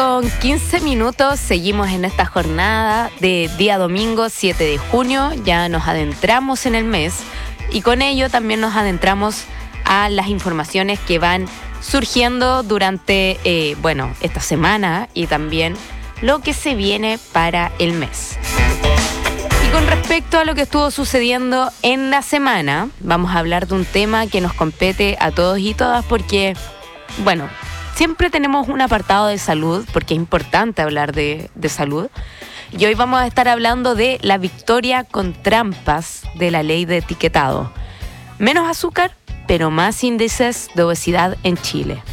8:15, seguimos en esta jornada de día domingo 7 de junio, ya nos adentramos en el mes y con ello también nos adentramos a las informaciones que van surgiendo durante esta semana y también lo que se viene para el mes. Y con respecto a lo que estuvo sucediendo en la semana, vamos a hablar de un tema que nos compete a todos y todas porque, siempre tenemos un apartado de salud, porque es importante hablar de salud. Y hoy vamos a estar hablando de la victoria con trampas de la ley de etiquetado. Menos azúcar, pero más índices de obesidad en Chile.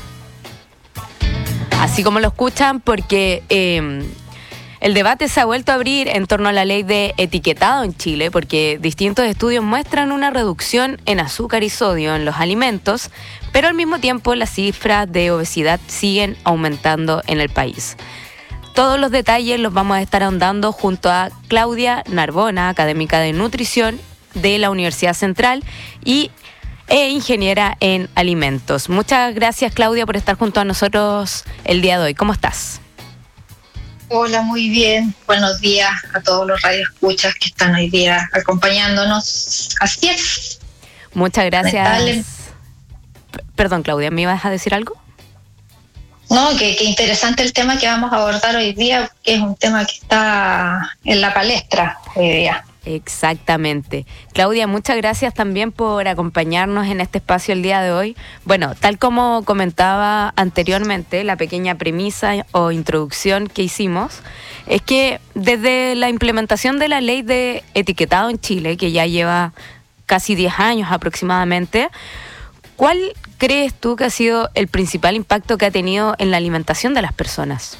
Así como lo escuchan, porque el debate se ha vuelto a abrir en torno a la ley de etiquetado en Chile, porque distintos estudios muestran una reducción en azúcar y sodio en los alimentos, pero al mismo tiempo las cifras de obesidad siguen aumentando en el país. Todos los detalles los vamos a estar ahondando junto a Claudia Narbona, académica de nutrición de la Universidad Central e ingeniera en alimentos. Muchas gracias, Claudia, por estar junto a nosotros el día de hoy. ¿Cómo estás? Hola, muy bien. Buenos días a todos los radioescuchas que están hoy día acompañándonos. Así es. Muchas gracias. Perdón, Claudia, ¿me ibas a decir algo? No, que interesante el tema que vamos a abordar hoy día, que es un tema que está en la palestra hoy día. Exactamente. Claudia, muchas gracias también por acompañarnos en este espacio el día de hoy. Bueno, tal como comentaba anteriormente, la pequeña premisa o introducción que hicimos es que desde la implementación de la ley de etiquetado en Chile, que ya lleva casi 10 años aproximadamente, ¿cuál crees tú que ha sido el principal impacto que ha tenido en la alimentación de las personas?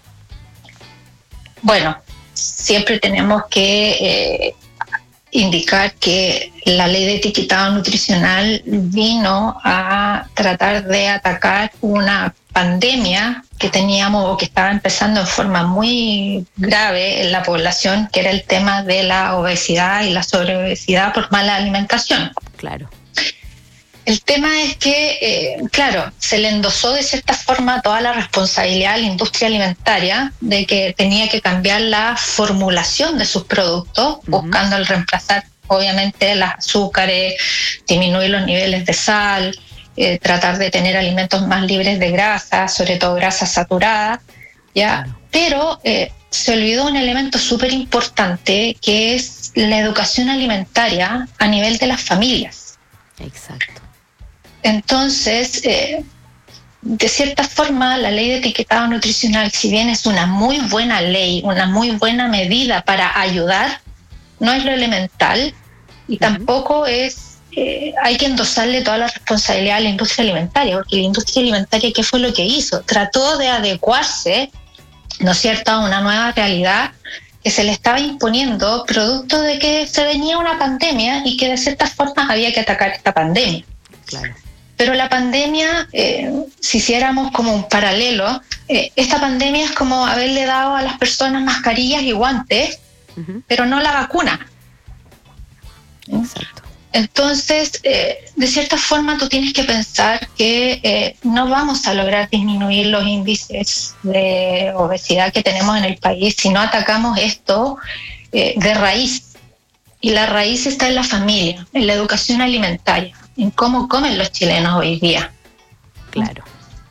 Bueno, siempre tenemos que indicar que la ley de etiquetado nutricional vino a tratar de atacar una pandemia que teníamos o que estaba empezando en forma muy grave en la población, que era el tema de la obesidad y la sobreobesidad por mala alimentación. Claro. El tema es que, se le endosó de cierta forma toda la responsabilidad a la industria alimentaria de que tenía que cambiar la formulación de sus productos, buscando el reemplazar, obviamente, los azúcares, disminuir los niveles de sal, tratar de tener alimentos más libres de grasa, sobre todo grasa saturada, ¿ya? Pero se olvidó un elemento súper importante, que es la educación alimentaria a nivel de las familias. Exacto. Entonces, de cierta forma, la ley de etiquetado nutricional, si bien es una muy buena ley, una muy buena medida para ayudar, no es lo elemental y tampoco es, hay que endosarle toda la responsabilidad a la industria alimentaria, porque la industria alimentaria, ¿qué fue lo que hizo? Trató de adecuarse, ¿no es cierto?, a una nueva realidad que se le estaba imponiendo producto de que se venía una pandemia y que de ciertas formas había que atacar esta pandemia. Claro. Pero la pandemia, si hiciéramos como un paralelo, esta pandemia es como haberle dado a las personas mascarillas y guantes, pero no la vacuna. Exacto. Entonces, de cierta forma, tú tienes que pensar que no vamos a lograr disminuir los índices de obesidad que tenemos en el país si no atacamos esto de raíz. Y la raíz está en la familia, en la educación alimentaria, en cómo comen los chilenos hoy día. Claro.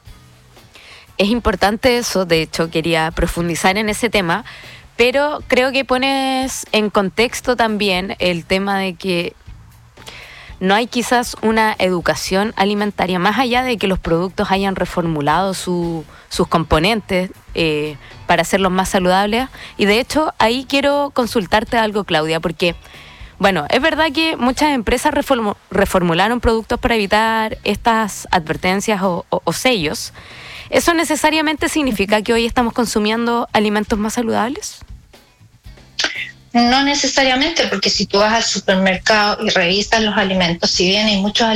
Es importante eso, de hecho quería profundizar en ese tema, pero creo que pones en contexto también el tema de que no hay quizás una educación alimentaria, más allá de que los productos hayan reformulado sus componentes para hacerlos más saludables. Y de hecho, ahí quiero consultarte algo, Claudia, porque, es verdad que muchas empresas reformularon productos para evitar estas advertencias o sellos. ¿Eso necesariamente significa que hoy estamos consumiendo alimentos más saludables? No necesariamente, porque si tú vas al supermercado y revisas los alimentos, si bien hay muchos